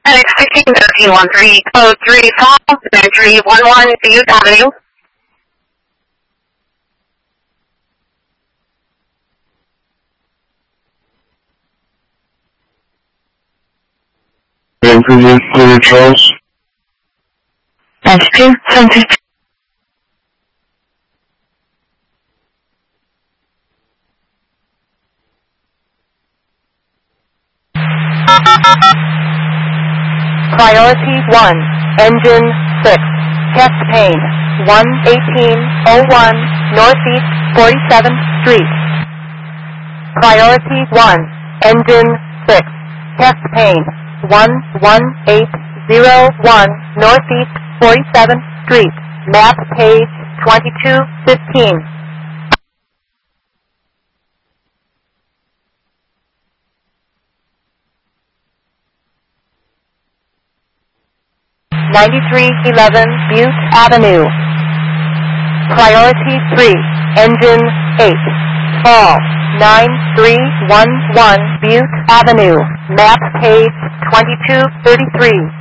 FedEx 161313, code 3 Falls, entry 11 Butte Avenue. Vancouver, Clear Charles. Entity 72. Priority 1, Engine 6, chest pain, 11801 Northeast 47th Street. Priority 1, Engine 6, chest pain, 11801 Northeast 47th Street, map page 2215. (9311) Butte Avenue. Priority 3, Engine 8, Fall 9311 Butte Avenue, map page 2233.